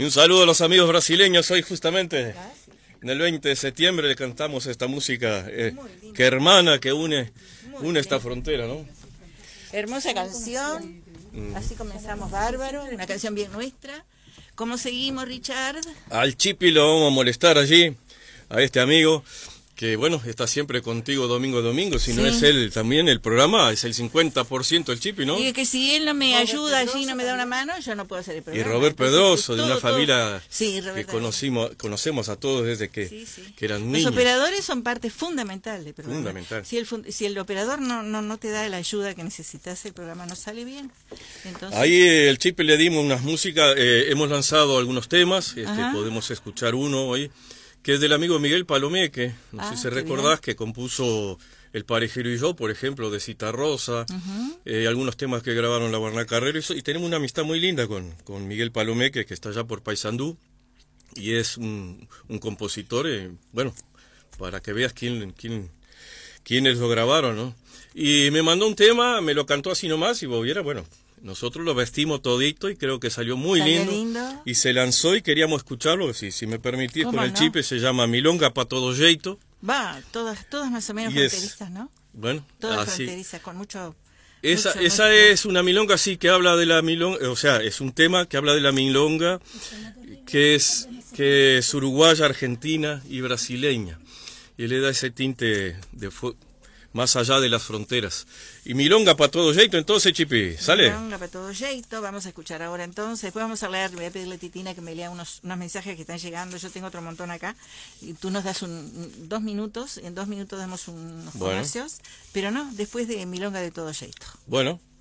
Y un saludo a los amigos brasileños. Hoy justamente en el 20 de septiembre le cantamos esta música que hermana, que une esta frontera, ¿no? Hermosa canción, así comenzamos bárbaro, una canción bien nuestra. ¿Cómo seguimos, Richard? Al Chipi lo vamos a molestar allí, a este amigo que, bueno, está siempre contigo domingo a domingo. Si no es él también, el programa es el 50% el Chipi, ¿no? Y que si él no me ayuda allí, no me da una mano, yo no puedo hacer el programa. Y Robert Pedroso, de una familia que conocemos a todos desde que eran niños. Los operadores son parte fundamental del programa. Fundamental. Si el operador no te da la ayuda que necesitas, el programa no sale bien. Entonces... Ahí el Chipi le dimos unas músicas, hemos lanzado algunos temas, podemos escuchar uno hoy, que es del amigo Miguel Palomeque. No sé si recordás que compuso El Parejero y Yo, por ejemplo, de Citarrosa, algunos temas que grabaron la Guarna Carrero, y tenemos una amistad muy linda con Miguel Palomeque, que está allá por Paysandú, y es un compositor, bueno, para que veas quiénes lo grabaron, ¿no? Y me mandó un tema, me lo cantó así nomás, y vos vieras, bueno, nosotros lo vestimos todito y creo que salió muy lindo. Y se lanzó y queríamos escucharlo, si me permitís, con el Chipe. Se llama Milonga pa' todo jeito. Va, todas más o menos fronterizas, ¿no? Bueno, todas fronterizas, con mucho... Esa es una milonga, sí, que habla de la milonga, o sea, es un tema que habla de la milonga, que es uruguaya, argentina y brasileña. Y le da ese tinte más allá de las fronteras. Y milonga para todo jeito, entonces, Chipi, ¿sale? Milonga para todo jeito, vamos a escuchar ahora entonces. Después vamos a leer, le voy a pedirle a Titina que me lea unos mensajes que están llegando. Yo tengo otro montón acá. Y tú nos das 2 minutos, en 2 minutos damos unos comercios. Pero no, después de milonga de todo jeito. Bueno.